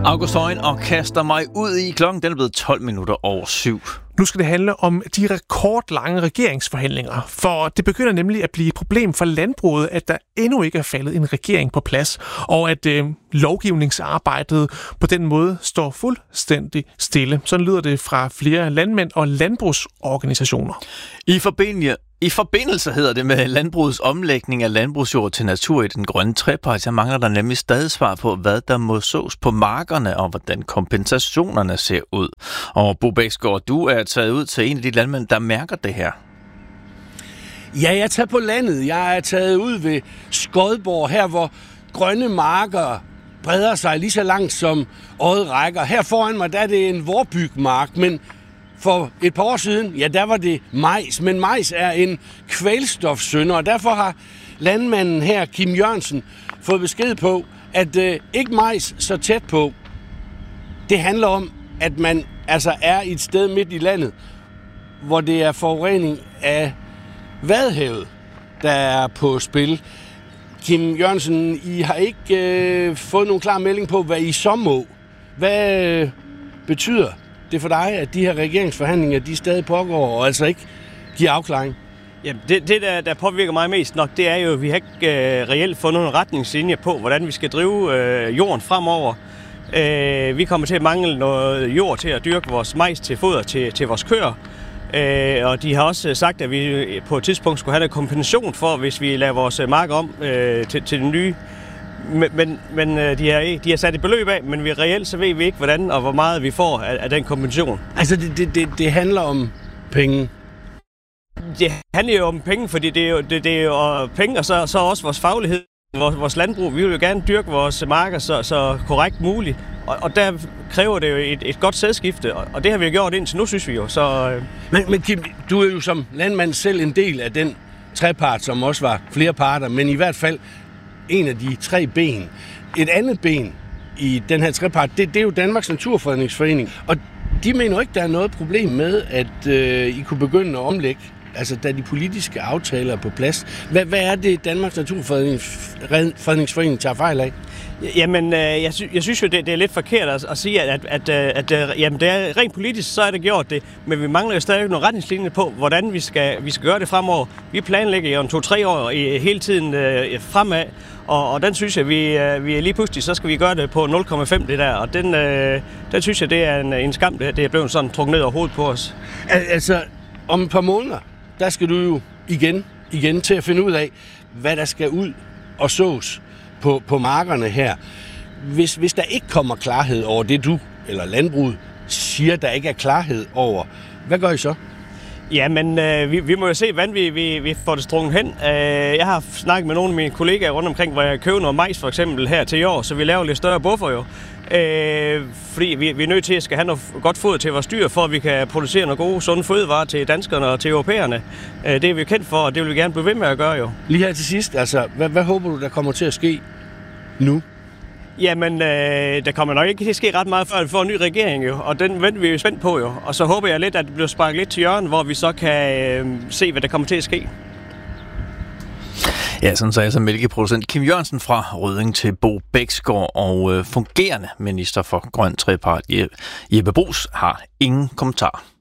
August Højen og kaster mig ud i klokken. Den er blevet 7:12. Nu skal det handle om de rekordlange regeringsforhandlinger, for det begynder nemlig at blive et problem for landbruget, at der endnu ikke er faldet en regering på plads, og at lovgivningsarbejdet på den måde står fuldstændig stille. Sådan lyder det fra flere landmænd og landbrugsorganisationer. I forbindelse hedder det med landbrugets omlægning af landbrugsjord til natur i den grønne trepart, så mangler der nemlig stadig svar på, hvad der må sås på markerne og hvordan kompensationerne ser ud. Og Bo Bæksgaard, du er taget ud til en af de landmænd, der mærker det her. Ja, jeg er taget på landet. Jeg er taget ud ved Skodborg, her hvor grønne marker breder sig lige så langt som øjet rækker. Her foran mig, der er det en vorbygmark, men for et par år siden, ja, der var det majs. Men majs er en kvælstofsynder, og derfor har landmanden her, Kim Jørgensen, fået besked på, at ikke majs så tæt på. Det handler om, at man altså er et sted midt i landet, hvor det er forurening af Vadehavet, der er på spil. Kim Jørgensen, I har ikke fået nogen klar melding på, hvad I så må. Hvad betyder det for dig, at de her regeringsforhandlinger, de stadig pågår, og altså ikke giver afklaring? Jamen, det der påvirker mig mest nok, det er jo, at vi har ikke reelt fået nogle retningslinjer på, hvordan vi skal drive jorden fremover. Vi kommer til at mangle noget jord til at dyrke vores majs til foder til vores køer. Og de har også sagt, at vi på et tidspunkt skulle have en kompensation for, hvis vi lader vores mark om til den nye. Men de har sat et beløb af, men vi reelt så ved vi ikke, hvordan og hvor meget vi får af den kompensation. Altså, det handler om penge. Det handler jo om penge, fordi det er jo penge, og så også vores faglighed. Vores landbrug, vi vil jo gerne dyrke vores marker så korrekt muligt. Og der kræver det jo et godt sædskifte, og det har vi jo gjort indtil nu, synes vi jo. Så Men Kim, du er jo som landmand selv en del af den trepart, som også var flere parter, men i hvert fald en af de tre ben. Et andet ben i den her trepart, det er jo Danmarks Naturfredningsforening, og de mener jo ikke, der er noget problem med, at I kunne begynde at omlægge, altså da de politiske aftaler er på plads. Hvad er det, Danmarks Naturfredningsforening tager fejl af? Jamen, jeg synes jo, det er lidt forkert at sige, at jamen, det er rent politisk, så er det gjort det, men vi mangler jo stadig nogle retningslinjer på, hvordan vi skal gøre det fremover. Vi planlægger jo 2-3 år hele tiden fremad, og den synes jeg, vi lige pludselig, så skal vi gøre det på 0,5 det der, og den synes jeg, det er en skam, det er blevet sådan trukket ned over hovedet på os. Altså, om et par måneder, der skal du jo igen til at finde ud af, hvad der skal ud og sås på markerne her. Hvis der ikke kommer klarhed over det, du eller landbruget siger, der ikke er klarhed over, hvad gør I så? Ja, men vi må jo se, hvordan vi får det strukket hen. Jeg har snakket med nogle af mine kollegaer rundt omkring, hvor jeg køber noget majs for eksempel her til i år, så vi laver lidt større buffer jo. Fordi vi er nødt til at skal have noget godt foder til vores dyr, for at vi kan producere nogle gode, sunde fødevarer til danskerne og til europæerne. Det er vi kendt for, og det vil vi gerne blive ved med at gøre jo. Lige her til sidst, altså, hvad håber du, der kommer til at ske nu? Jamen, der kommer nok ikke til at ske ret meget, før vi får en ny regering jo, og den venter vi jo spændt på jo. Og så håber jeg lidt, at det bliver sparket lidt til hjørnet, hvor vi så kan se, hvad der kommer til at ske. Ja, sådan sagde så mælkeproducent Kim Jørgensen fra Rødding til Bo Bæksgaard, og fungerende minister for grøn trepart Jeppe Bruus har ingen kommentar.